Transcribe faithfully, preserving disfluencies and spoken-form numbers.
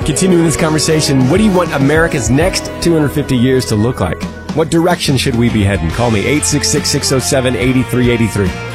Continuing this conversation, what do you want America's next two hundred fifty years to look like? What direction should we be heading? Call me, eight six six, six oh seven, eight three eight three.